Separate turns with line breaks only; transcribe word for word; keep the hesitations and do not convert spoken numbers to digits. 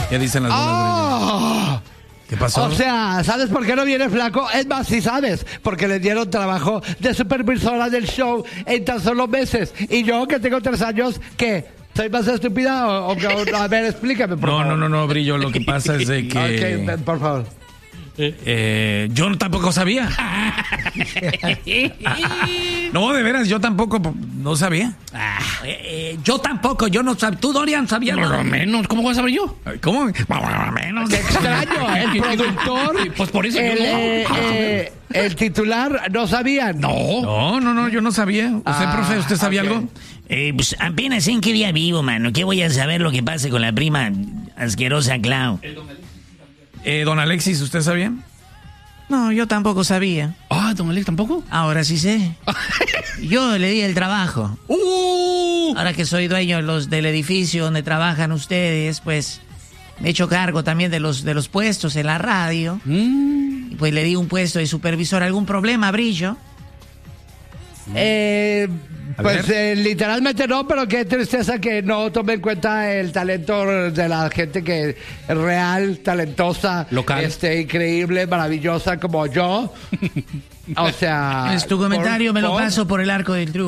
¿Qué dicen las bolas,
¡Oh!
¿Qué pasó?
O sea, ¿sabes por qué no viene Flaco? Es más, sí sabes, porque le dieron trabajo de supervisora del show en tan solo meses. Y yo, que tengo tres años, ¿qué? ¿Soy más estúpida o, o que- a ver, explícame, por
No,
favor.
no, no, no, Brillo, lo que pasa es de que...
Ok, por favor.
Eh, yo tampoco sabía. No, de veras, yo tampoco no sabía.
Ah, eh, eh, yo tampoco, yo no sabía. ¿Tú, Dorian, sabías?
Por lo menos, ¿cómo voy a saber yo?
¿Cómo? Por lo menos.
Qué extraño, el productor,
Pues por eso
el,
yo no.
eh, eh, el titular, no sabían.
No.
No, no, no, yo no sabía. ¿Usted,
Ah,
profe, usted sabía
ok.
algo?
Eh, pues apenas en qué día vivo, mano. ¿Qué voy a saber lo que pase con la prima asquerosa Clau?
Eh, don Alexis, ¿usted sabía?
No, yo tampoco sabía.
Ah, don Alex, ¿tampoco?
Ahora sí sé. Yo le di el trabajo.
¡Uh!
Ahora que soy dueño de los, del edificio donde trabajan ustedes, pues me he hecho cargo también de los, de los puestos en la radio.
Mm.
Y pues le di un puesto de supervisor. ¿Algún problema, Brillo?
Eh,
A
pues
ver.
eh, literalmente no, pero qué tristeza que no tome en cuenta el talento de la gente que es real, talentosa,
Local.
este, increíble, maravillosa como yo. O sea...
Es tu comentario,
por-
me lo
por-
paso por el arco del triunfo.